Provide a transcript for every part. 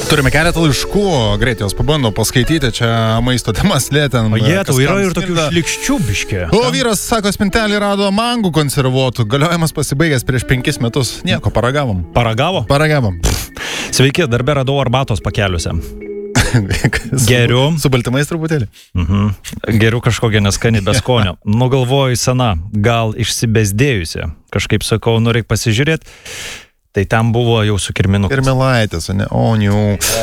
Turime keletą laiškų, greit jos pabandau paskaityti, čia maisto temas lėten. O jie, tau yra ir tokių šlikščių biškė. O vyras, sako, spintelį rado mangų konservuotų, galiojimas pasibaigęs prieš 5 metus. Nieko, paragavom. Paragavo? Paragavom. Sveiki, darbe radau arbatos pakeliuose. Geriu. Su baltymais truputėlį. Geriu kažkokią neskanį be skonio. Nugalvoju sena, gal išsibesdėjusi. Kažkaip sakau, nu reik pasižiūrėti. Tai ten buvo jau su kirminu. Kirmilaitės, ne? O, niu.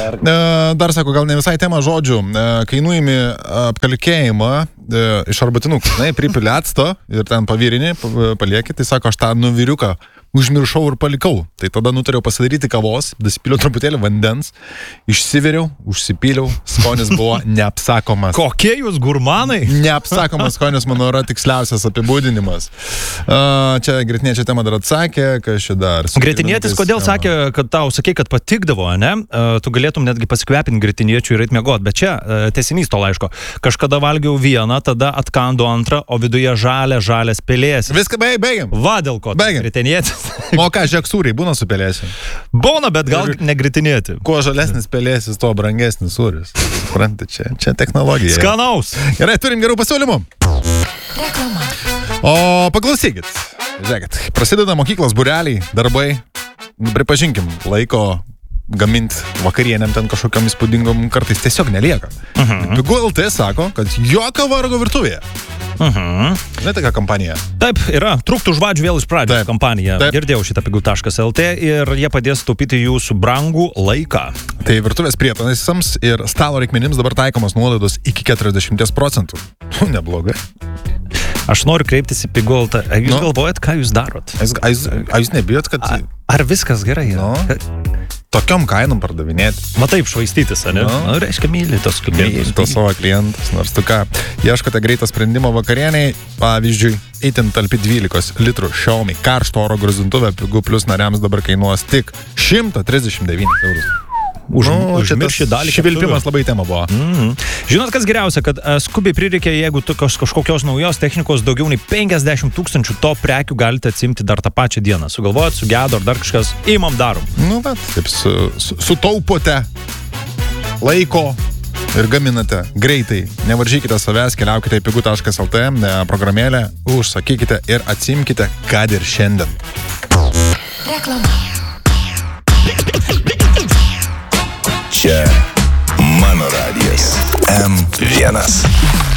Dar sako, gal ne visai tema žodžių. Kai nuimi apkalkėjimą iš arbatinukų, pripili acto ir ten pavirinį, palieki, tai sako, aš tą nuviriuką užmiršau ir palikau. Tai tada nutariau pasidaryti kavos, dasipiliau truputėlį vandens, išsiviriau, užsipiliau, skonis buvo neapsakomas. Kokie jūs gurmanai? Neapsakomas skonis, manau, yra tiksliausias apibūdinimas. Čia Gretiniečiai tema dar atsakė, kas čia dar. Gretinietis kodėl sakė, kad tau sakė, kad patikdavo, ne? Tu galėtum netgi pasikvepinti Gretiniečių ir eit miegot, bet čia tęsinys to laiško. Kažkada valgiau vieną, tada atkando antrą, o viduje žalias pelėsis. Viską baigiam. Va dėl ko. Gretinietis. O ką, žiūrėk, sūriai būna su pelėsiu? Būna, bet gal negritinėti. Kuo žalesnis pelėsis, tuo brangesnis sūris. Suprantate, čia technologija. Skanaus. Gerai, turim gerų pasiūlymų. Reklama. O paklausykit. Žiūrėkit, prasideda mokyklos būreliai, darbai. Pripažinkim, laiko gaminti vakarienėm ten kažkokiam įspūdingom kartais tiesiog nelieka. Pigu LT sako, kad jokio vargo virtuvėje. Žinai tokia kampanija? Taip, yra. Truktų žvadžių vėl iš pradžios kampanija. Girdėjau šitą pigu.lt ir jie padės taupyti jūsų brangų laiką. Tai virtuvės prietaisams ir stalo reikmenims dabar taikomos nuolaidos iki 40%. Neblogai. Aš noriu kreiptis į pigu.lt. Jūs galvojat, ką jūs darot? A jūs nebijot, kad... Ar viskas gerai? Tokiom kainom pardavinėti. Va taip, švaistytis, ne? Reiškia, myli tos klientus. Myli tos savo klientus, nors tu ką. Ieškote greito sprendimo vakarieniai, pavyzdžiui, itin talpi 12 litrų Xiaomi karšto oro gruzintuvė Pigu Plus nariams dabar kainuos tik 139 eurus. Užmirši dalį. Švilpimas labai tema buvo. Žinot, kas geriausia, kad skubiai prireikia, jeigu kažkokios naujos technikos daugiau nei 50 000 to prekių galite atsimti dar tą pačią dieną. Sugalvojat, sugedo ar dar kažkas, imam darom. Nu, bet taip sutaupote laiko ir gaminate greitai. Nevaržykite savęs, keliaukite į pigu.lt programėlę, užsakykite ir atsimkite, kad ir šiandien. Reklama. Čia mano radijas M1.